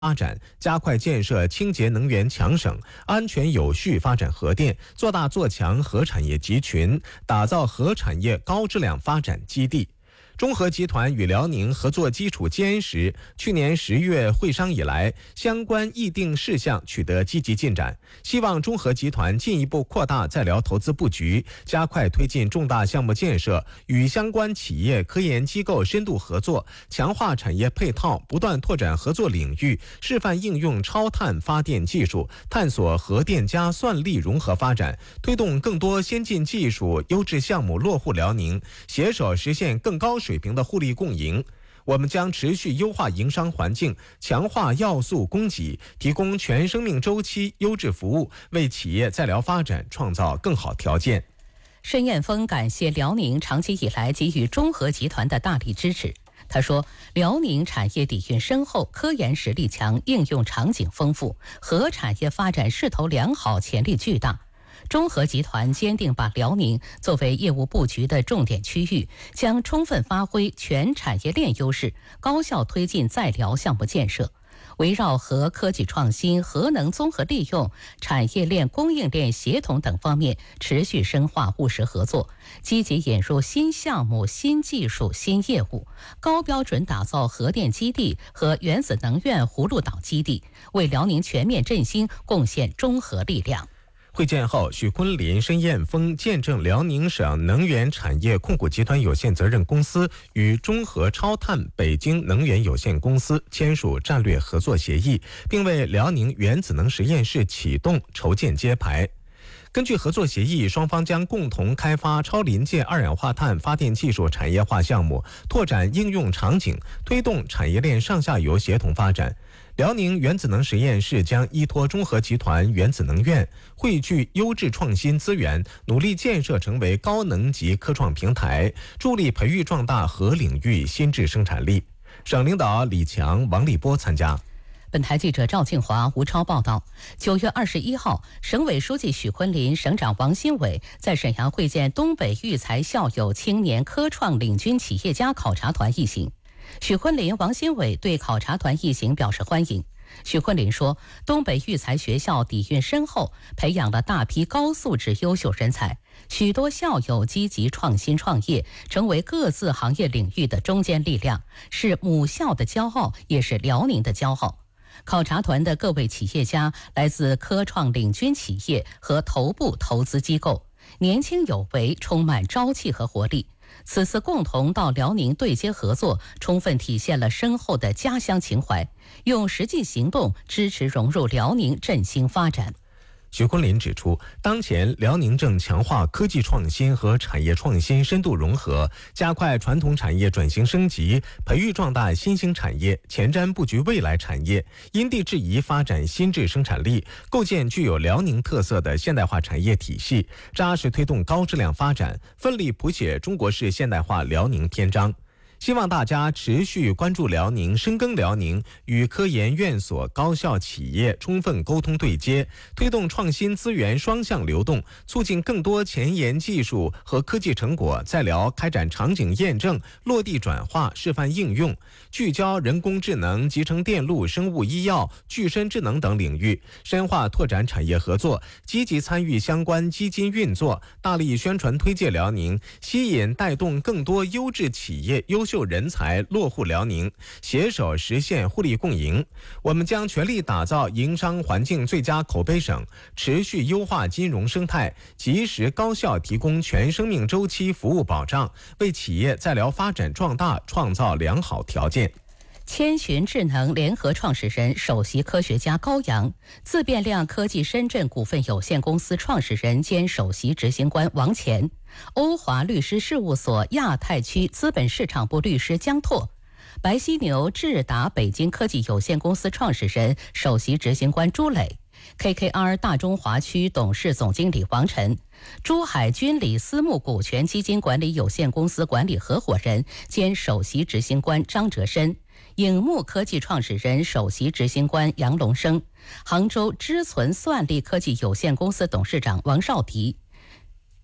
发展，加快建设清洁能源强省，安全有序发展核电，做大做强核产业集群，打造核产业高质量发展基地。中核集团与辽宁合作基础坚实，去年10月会商以来，相关议定事项取得积极进展。希望中核集团进一步扩大在辽投资布局，加快推进重大项目建设，与相关企业、科研机构深度合作，强化产业配套，不断拓展合作领域，示范应用超碳发电技术，探索核电加算力融合发展，推动更多先进技术、优质项目落户辽宁，携手实现更高水平的互利共赢。我们将持续优化营商环境，强化要素供给，提供全生命周期优质服务，为企业在辽发展创造更好条件。 申艳峰感谢辽宁长期以来给予中核集团的大力支持。他说，辽宁产业底蕴深厚，科研实力强，应用场景丰富，核产业发展势头良好，潜力巨大。中核集团坚定把辽宁作为业务布局的重点区域，将充分发挥全产业链优势，高效推进在辽项目建设。围绕核科技创新、核能综合利用、产业链供应链协同等方面持续深化务实合作，积极引入新项目、新技术、新业务，高标准打造核电基地和原子能源葫芦岛基地，为辽宁全面振兴贡献中核力量。 会见后，许昆林、申艳峰见证辽宁省能源产业控股集团有限责任公司与中核超碳北京能源有限公司签署战略合作协议，并为辽宁原子能实验室启动筹建揭牌。根据合作协议，双方将共同开发超临界二氧化碳发电技术产业化项目，拓展应用场景，推动产业链上下游协同发展。辽宁原子能实验室将依托中核集团原子能院，汇聚优质创新资源，努力建设成为高能级科创平台，助力培育壮大核领域新质生产力。省领导李强、王立波参加。 本台记者赵庆华、吴超报道：9月21号，省委书记许昆林、省长王新伟在沈阳会见东北育才校友青年科创领军企业家考察团一行。许昆林、王新伟对考察团一行表示欢迎。许昆林说，东北育才学校底蕴深厚，培养了大批高素质优秀人才，许多校友积极创新创业，成为各自行业领域的中坚力量，是母校的骄傲，也是辽宁的骄傲。考察团的各位企业家来自科创领军企业和头部投资机构，年轻有为，充满朝气和活力。此次共同到辽宁对接合作，充分体现了深厚的家乡情怀，用实际行动支持融入辽宁振兴发展。 许昆林指出，当前辽宁正强化科技创新和产业创新深度融合，加快传统产业转型升级，培育壮大新兴产业，前瞻布局未来产业，因地制宜发展新质生产力，构建具有辽宁特色的现代化产业体系，扎实推动高质量发展，奋力谱写中国式现代化辽宁篇章。希望大家持续关注辽宁，深耕辽宁，与科研院所、高校企业充分沟通对接，推动创新资源双向流动，促进更多前沿技术和科技成果在辽开展场景验证、落地转化、示范应用，聚焦人工智能、集成电路、生物医药、具身智能等领域，深化拓展产业合作，积极参与相关基金运作，大力宣传推介辽宁，吸引带动更多优质企业、优秀人才落户辽宁，携手实现互利共赢。我们将全力打造营商环境最佳口碑省，持续优化金融生态，及时高效提供全生命周期服务保障，为企业在辽发展壮大创造良好条件。 千寻智能联合创始人、首席科学家高阳，自变量科技深圳股份有限公司创始人兼首席执行官王乾，欧华律师事务所亚太区资本市场部律师江拓，白犀牛智达北京科技有限公司创始人、首席执行官朱磊，KKR 大中华区董事总经理王晨，珠海军理私募股权基金管理有限公司管理合伙人兼首席执行官张哲深，影幕科技创始人、首席执行官杨龙生，杭州知存算力科技有限公司董事长王少迪，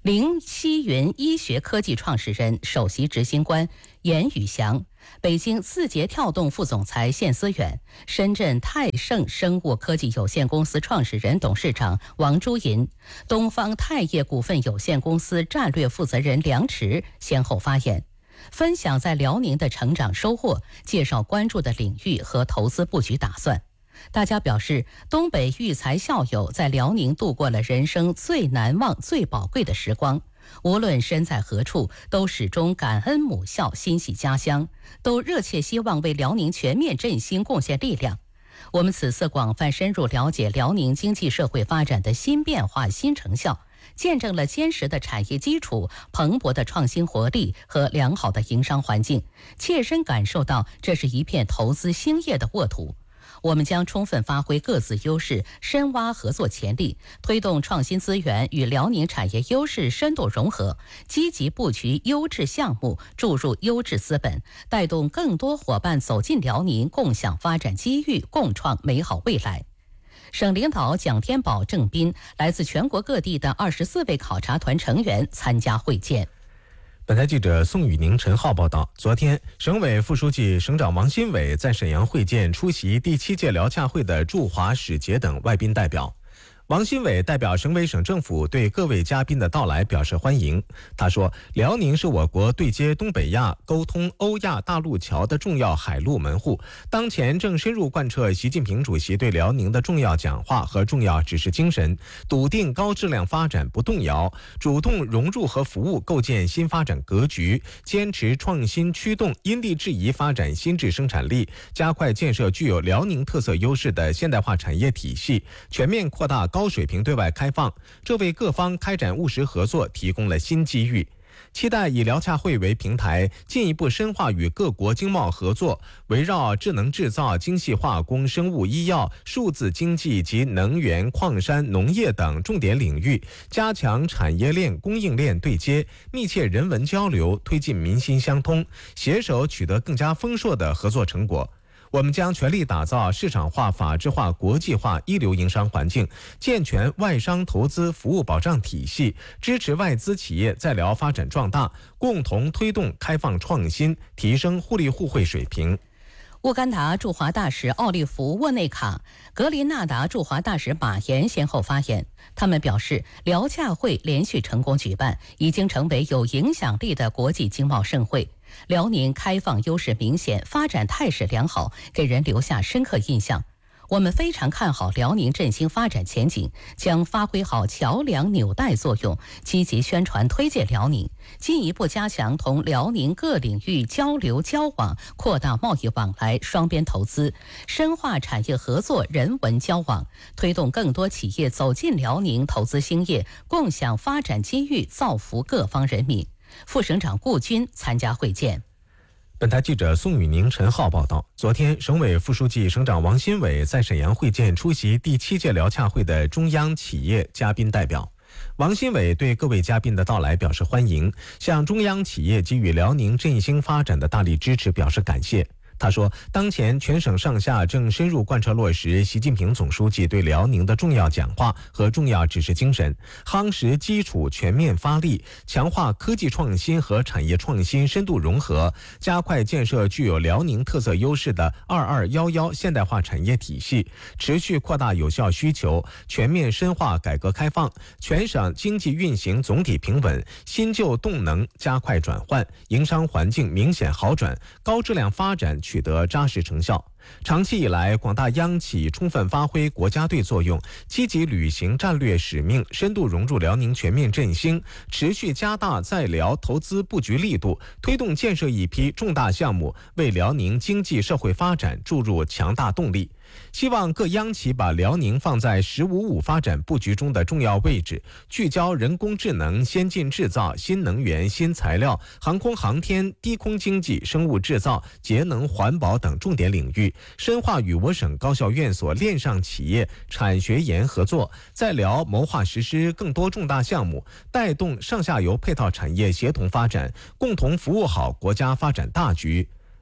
灵溪云医学科技创始人、首席执行官严宇翔，北京字节跳动副总裁谢思远，深圳泰盛生物科技有限公司创始人、董事长王朱银，东方泰业股份有限公司战略负责人梁驰先后发言，分享在辽宁的成长收获，介绍关注的领域和投资布局打算。大家表示，东北育才校友在辽宁度过了人生最难忘、最宝贵的时光。无论身在何处，都始终感恩母校，心系家乡，都热切希望为辽宁全面振兴贡献力量。我们此次广泛深入了解辽宁经济社会发展的新变化、新成效，见证了坚实的产业基础、蓬勃的创新活力和良好的营商环境，切身感受到这是一片投资兴业的沃土。我们将充分发挥各自优势，深挖合作潜力，推动创新资源与辽宁产业优势深度融合，积极布局优质项目，注入优质资本，带动更多伙伴走进辽宁，共享发展机遇，共创美好未来。省领导蒋天宝、郑斌，来自全国各地的24位考察团成员参加会见。 本台记者宋宇宁、陈浩报道，昨天，省委副书记、省长王新伟在沈阳会见出席第7届辽洽会的驻华使节等外宾代表。王新伟代表省委省政府对各位嘉宾的到来表示欢迎。他说，辽宁是我国对接东北亚、沟通欧亚大陆桥的重要海陆门户，当前正深入贯彻习近平主席对辽宁的重要讲话和重要指示精神，笃定高质量发展不动摇，主动融入和服务构建新发展格局，坚持创新驱动因地制宜发展新质生产力，加快建设具有辽宁特色优势的现代化产业体系，全面扩大高水平对外开放，这为各方开展务实合作提供了新机遇。期待以辽洽会为平台，进一步深化与各国经贸合作，围绕智能制造、精细化工、生物医药、数字经济及能源、矿山、农业等重点领域，加强产业链、供应链对接，密切人文交流，推进民心相通，携手取得更加丰硕的合作成果。我们将全力打造市场化、法治化、国际化一流营商环境，健全外商投资服务保障体系，支持外资企业在辽发展壮大，共同推动开放创新，提升互利互惠水平。 乌干达驻华大使奥利弗·沃内卡、格林纳达驻华大使马岩先后发言。他们表示，辽洽会连续成功举办，已经成为有影响力的国际经贸盛会。辽宁开放优势明显，发展态势良好，给人留下深刻印象。我们非常看好辽宁振兴发展前景，将发挥好桥梁纽带作用，积极宣传推介辽宁，进一步加强同辽宁各领域交流交往，扩大贸易往来、双边投资，深化产业合作、人文交往，推动更多企业走进辽宁投资兴业，共享发展机遇，造福各方人民。副省长顾军参加会见。 本台记者宋宇宁、陈浩报道，昨天，省委副书记、省长王新伟在沈阳会见出席第7届辽洽会的中央企业嘉宾代表。王新伟对各位嘉宾的到来表示欢迎，向中央企业给予辽宁振兴发展的大力支持表示感谢。他说，当前全省上下正深入贯彻落实习近平总书记对辽宁的重要讲话和重要指示精神，夯实基础全面发力，强化科技创新和产业创新深度融合，加快建设具有辽宁特色优势的2211现代化产业体系，持续扩大有效需求，全面深化改革开放，全省经济运行总体平稳，新旧动能加快转换，营商环境明显好转，高质量发展取得扎实成效。长期以来，广大央企充分发挥国家队作用，积极履行战略使命，深度融入辽宁全面振兴，持续加大在辽投资布局力度，推动建设一批重大项目，为辽宁经济社会发展注入强大动力。希望各央企把辽宁放在“1055”发展布局中的重要位置，聚焦人工智能、先进制造、新能源、新材料、航空航天、低空经济、生物制造、节能环保等重点领域，深化与我省高校院所链上企业产学研合作，在辽谋划实施更多重大项目，带动上下游配套产业协同发展，共同服务好国家发展大局。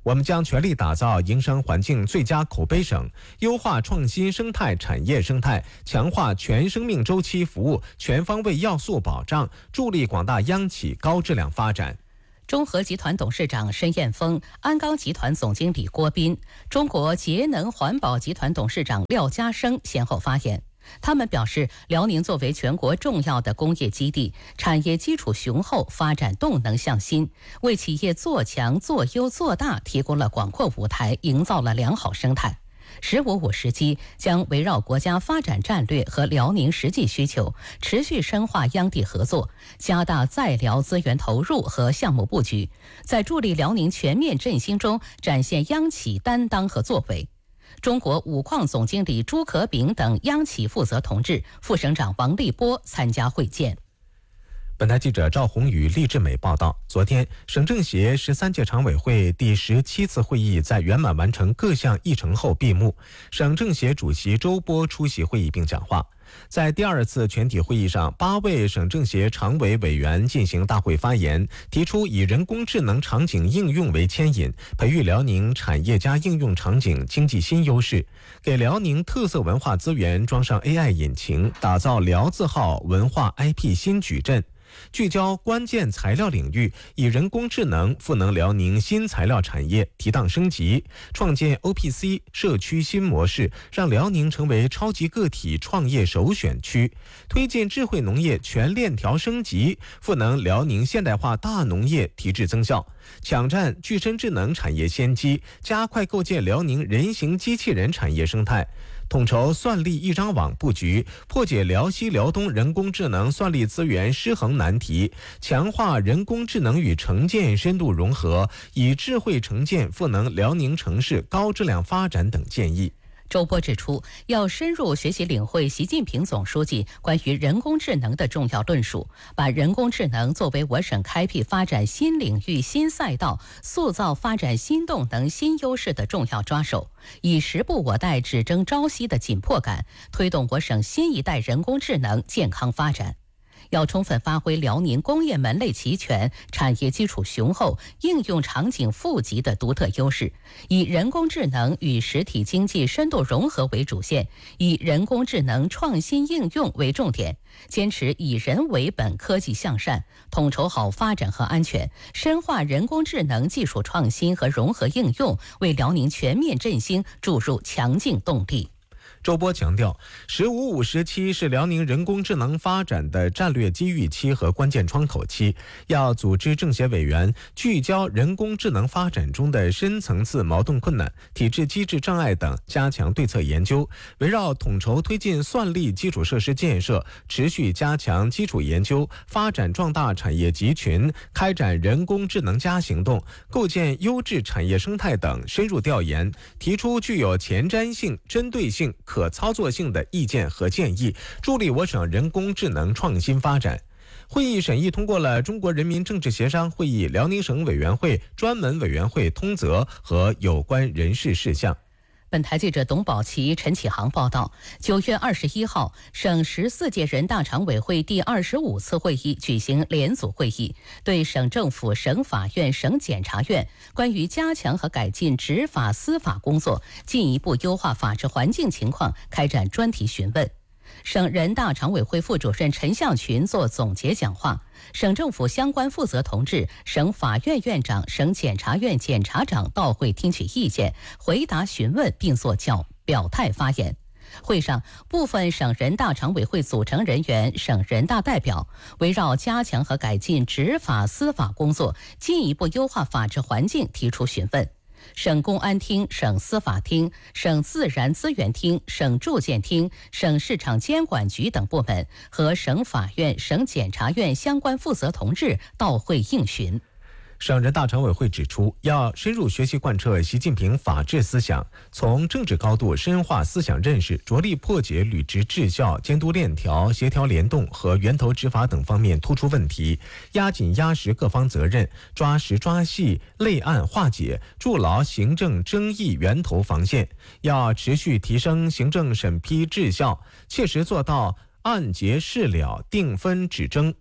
我们将全力打造营商环境最佳口碑省，优化创新生态产业生态，强化全生命周期服务全方位要素保障，助力广大央企高质量发展。 中核集团董事长申彦峰、鞍钢集团总经理郭斌、中国节能环保集团董事长廖家生先后发言。他们表示，辽宁作为全国重要的工业基地，产业基础雄厚，发展动能向新，为企业做强、做优、做大提供了广阔舞台，营造了良好生态。“15+5”时机将围绕国家发展战略和辽宁实际需求，持续深化央地合作，加大在辽资源投入和项目布局，在助力辽宁全面振兴中展现央企担当和作为。中国五矿总经理朱可炳等央企负责同志、副省长王立波参加会见。 本台记者赵宏宇、厉志美报道，昨天，省政协13届常委会第17次会议在圆满完成各项议程后闭幕。省政协主席周波出席会议并讲话。在第2次全体会议上，8位省政协常委委员进行大会发言，提出以人工智能场景应用为牵引，培育辽宁产业加应用场景经济新优势，给辽宁特色文化资源装上 AI 引擎，打造辽字号文化 IP 新矩阵。聚焦关键材料领域，以人工智能赋能辽宁新材料产业提档升级，创建 OPC 社区新模式，让辽宁成为超级个体创业首选区，推进智慧农业全链条升级，赋能辽宁现代化大农业提质增效，抢占具身智能产业先机，加快构建辽宁人形机器人产业生态。统筹算力一张网布局，破解辽西辽东人工智能算力资源失衡难题，强化人工智能与城建深度融合，以智慧城建赋能辽宁城市高质量发展等建议。 周波指出，要深入学习领会习近平总书记关于人工智能的重要论述，把人工智能作为我省开辟发展新领域新赛道、塑造发展新动能新优势的重要抓手，以时不我待只争朝夕的紧迫感，推动我省新一代人工智能健康发展。要充分发挥辽宁工业门类齐全、产业基础雄厚、应用场景富集的独特优势，以人工智能与实体经济深度融合为主线，以人工智能创新应用为重点，坚持以人为本、科技向善，统筹好发展和安全，深化人工智能技术创新和融合应用，为辽宁全面振兴注入强劲动力。 周波强调，“15+5”时期是辽宁人工智能发展的战略机遇期和关键窗口期，要组织政协委员聚焦人工智能发展中的深层次矛盾困难、体制机制障碍等，加强对策研究，围绕统筹推进算力基础设施建设，持续加强基础研究，发展壮大产业集群，开展人工智能加行动，构建优质产业生态等深入调研，提出具有前瞻性、针对性、可操作性的意见和建议，助力我省人工智能创新发展。会议审议通过了中国人民政治协商会议辽宁省委员会专门委员会通则和有关人事事项。 本台记者董宝奇、陈启航报道，9月21号，省14届人大常委会第25次会议举行联组会议，对省政府、省法院、省检察院关于加强和改进执法司法工作、进一步优化法治环境情况开展专题询问。省人大常委会副主任陈向群作总结讲话，省政府相关负责同志、省法院院长、省检察院检察长到会听取意见，回答询问并作表态发言。会上，部分省人大常委会组成人员、省人大代表围绕加强和改进执法司法工作、进一步优化法治环境提出询问。省公安厅、省司法厅、省自然资源厅、省住建厅、省市场监管局等部门和省法院、省检察院相关负责同志到会应询。 省人大常委会指出，要深入学习贯彻习近平法治思想，从政治高度深化思想认识，着力破解履职治校、监督链条、协调联动和源头执法等方面突出问题，压紧压实各方责任，抓实抓细类案化解，筑牢行政争议源头防线。要持续提升行政审批质效，切实做到按结事了、定分止争。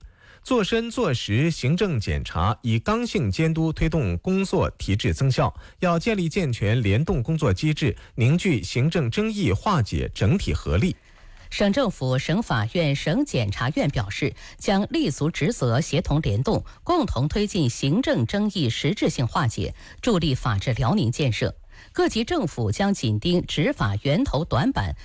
做深做实行政检查，以刚性监督推动工作提质增效。要建立健全联动工作机制，凝聚行政争议化解整体合力。 省政府、省法院、省检察院表示，将立足职责，协同联动，共同推进行政争议实质性化解，助力法治辽宁建设。各级政府将紧盯执法源头短板，